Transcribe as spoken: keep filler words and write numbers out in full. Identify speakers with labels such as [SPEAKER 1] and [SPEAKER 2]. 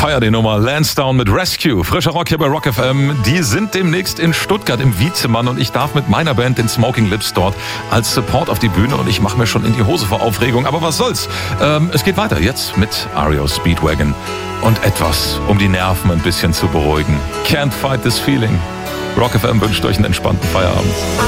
[SPEAKER 1] Feier die Nummer Lansdowne mit Rescue. Frischer Rock hier bei Rock F M. Die sind demnächst in Stuttgart im Wiedemann und ich darf mit meiner Band, den Smoking Lips, dort als Support auf die Bühne und ich mache mir schon in die Hose vor Aufregung. Aber was soll's? Ähm, es geht weiter jetzt mit R E O Speedwagon und etwas, um die Nerven ein bisschen zu beruhigen. Can't fight this feeling. Rock F M wünscht euch einen entspannten Feierabend.